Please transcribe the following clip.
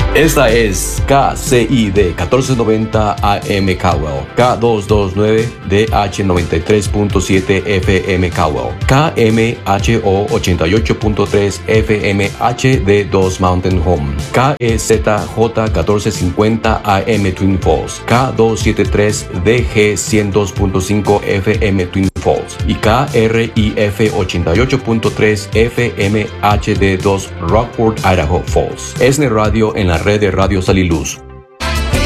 Esta es KCID 1490 AM Caldwell, K229DH 93.7 FM Caldwell, KMHO 88.3 FM HD2 Mountain Home, KEZJ 1450 AM Twin Falls, K273DG 102.5 FM Twin Falls y KRIF 88.3 FM HD2 Rockport, Idaho Falls. ESNE Radio en la red de Radio Sal y Luz.